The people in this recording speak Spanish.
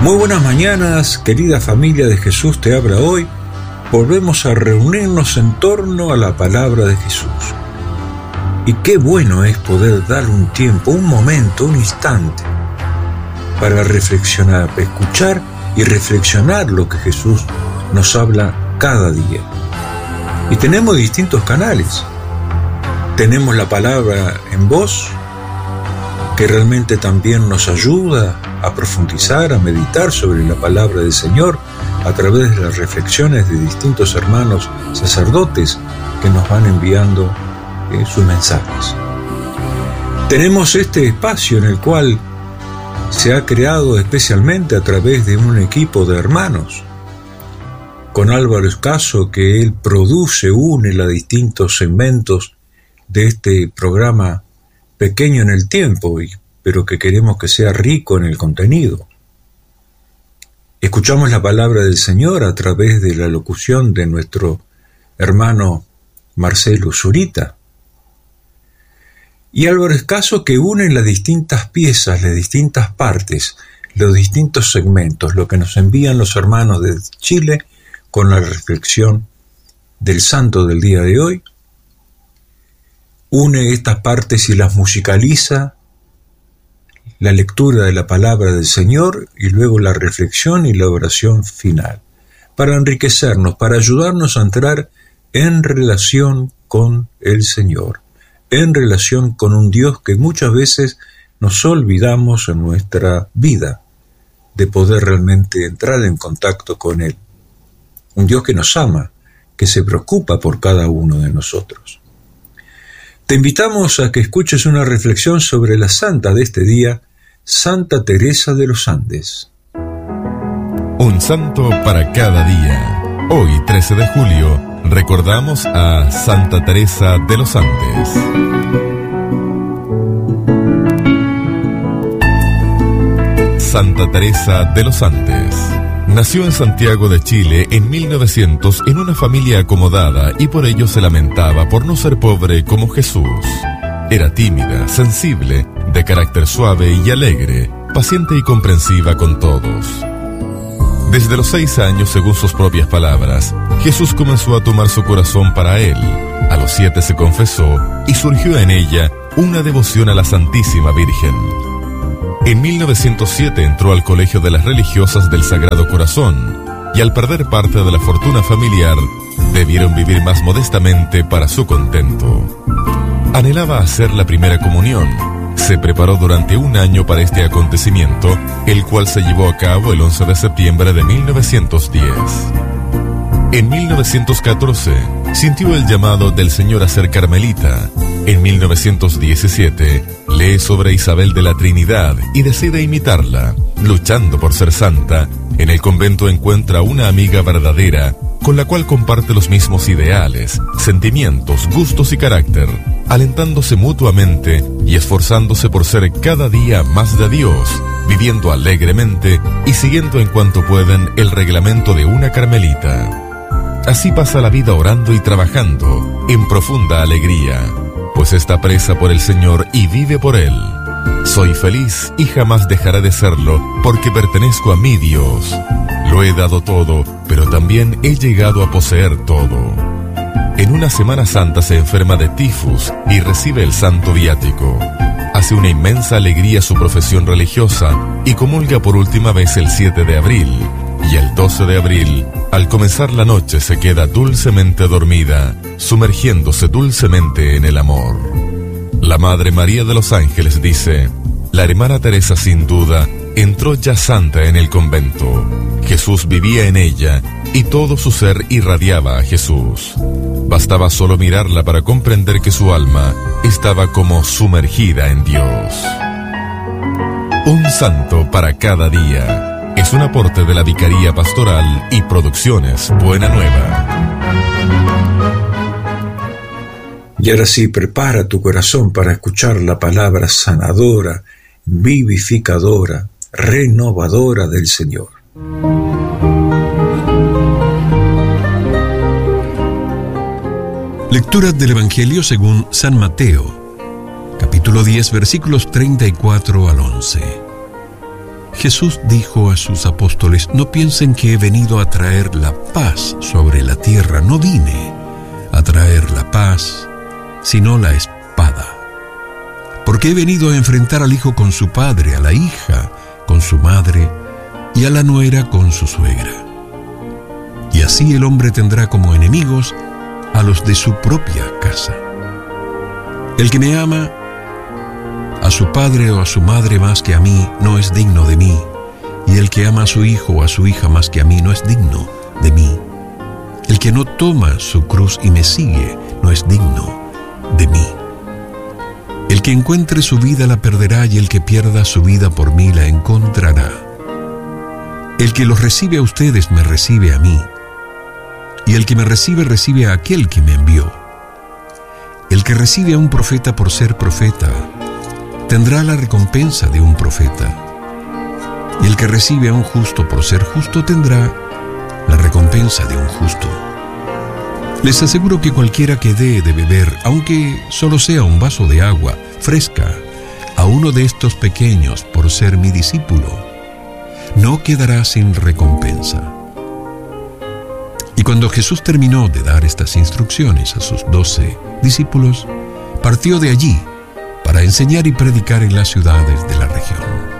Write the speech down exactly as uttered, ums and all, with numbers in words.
Muy buenas mañanas, querida familia de Jesús te habla hoy. Volvemos a reunirnos en torno a la palabra de Jesús. Y qué bueno es poder dar un tiempo, un momento, un instante para reflexionar, escuchar y reflexionar lo que Jesús nos habla cada día. Y tenemos distintos canales. Tenemos la palabra en voz, que realmente también nos ayuda a profundizar, a meditar sobre la palabra del Señor a través de las reflexiones de distintos hermanos sacerdotes que nos van enviando eh, sus mensajes. Tenemos este espacio en el cual se ha creado especialmente a través de un equipo de hermanos, con Álvaro Escaso, que él produce, une los distintos segmentos de este programa pequeño en el tiempo, pero que queremos que sea rico en el contenido. Escuchamos la palabra del Señor a través de la locución de nuestro hermano Marcelo Zurita. Y Álvaro Escaso, que une las distintas piezas, las distintas partes, los distintos segmentos, lo que nos envían los hermanos de Chile con la reflexión del santo del día de hoy. Une estas partes y las musicaliza, la lectura de la palabra del Señor y luego la reflexión y la oración final, para enriquecernos, para ayudarnos a entrar en relación con el Señor, en relación con un Dios que muchas veces nos olvidamos en nuestra vida de poder realmente entrar en contacto con Él. Un Dios que nos ama, que se preocupa por cada uno de nosotros. Te invitamos a que escuches una reflexión sobre la santa de este día, Santa Teresa de los Andes. Un santo para cada día. Hoy, trece de julio, recordamos a Santa Teresa de los Andes. Santa Teresa de los Andes nació en Santiago de Chile en mil novecientos en una familia acomodada y por ello se lamentaba por no ser pobre como Jesús. Era tímida, sensible, de carácter suave y alegre, paciente y comprensiva con todos. Desde los seis años, según sus propias palabras, Jesús comenzó a tomar su corazón para él. A los siete se confesó y surgió en ella una devoción a la Santísima Virgen. En mil novecientos siete entró al Colegio de las Religiosas del Sagrado Corazón y al perder parte de la fortuna familiar, debieron vivir más modestamente para su contento. Anhelaba hacer la primera comunión. Se preparó durante un año para este acontecimiento, el cual se llevó a cabo el once de septiembre de mil novecientos diez. En mil novecientos catorce, sintió el llamado del Señor a ser carmelita. En mil novecientos diecisiete, lee sobre Isabel de la Trinidad y decide imitarla. Luchando por ser santa, en el convento encuentra una amiga verdadera con la cual comparte los mismos ideales, sentimientos, gustos y carácter, alentándose mutuamente y esforzándose por ser cada día más de Dios, viviendo alegremente y siguiendo en cuanto pueden el reglamento de una carmelita. Así pasa la vida orando y trabajando, en profunda alegría, pues está presa por el Señor y vive por Él. Soy feliz y jamás dejaré de serlo, porque pertenezco a mi Dios. Lo he dado todo, pero también he llegado a poseer todo. En una Semana Santa se enferma de tifus y recibe el santo viático. Hace una inmensa alegría su profesión religiosa y comulga por última vez el siete de abril. Y el doce de abril, al comenzar la noche, se queda dulcemente dormida, sumergiéndose dulcemente en el amor. La Madre María de los Ángeles dice: la hermana Teresa sin duda entró ya santa en el convento. Jesús vivía en ella y todo su ser irradiaba a Jesús. Bastaba solo mirarla para comprender que su alma estaba como sumergida en Dios. Un santo para cada día. Es un aporte de la Vicaría Pastoral y Producciones Buena Nueva. Y ahora sí, prepara tu corazón para escuchar la palabra sanadora, vivificadora, renovadora del Señor. Lectura del Evangelio según San Mateo, capítulo diez, versículos treinta y cuatro al once. Jesús dijo a sus apóstoles: no piensen que he venido a traer la paz sobre la tierra. No vine a traer la paz, sino la espada. Porque he venido a enfrentar al hijo con su padre, a la hija con su madre y a la nuera con su suegra. Y así el hombre tendrá como enemigos a los de su propia casa. El que me ama a su padre o a su madre más que a mí, no es digno de mí. Y el que ama a su hijo o a su hija más que a mí, no es digno de mí. El que no toma su cruz y me sigue, no es digno de mí. El que encuentre su vida la perderá, y el que pierda su vida por mí la encontrará. El que los recibe a ustedes me recibe a mí, y el que me recibe recibe a aquel que me envió. El que recibe a un profeta por ser profeta tendrá la recompensa de un profeta, y el que recibe a un justo por ser justo tendrá la recompensa de un justo. Les aseguro que cualquiera que dé de beber, aunque solo sea un vaso de agua fresca, a uno de estos pequeños por ser mi discípulo, no quedará sin recompensa. Y cuando Jesús terminó de dar estas instrucciones a sus doce discípulos, partió de allí para enseñar y predicar en las ciudades de la región.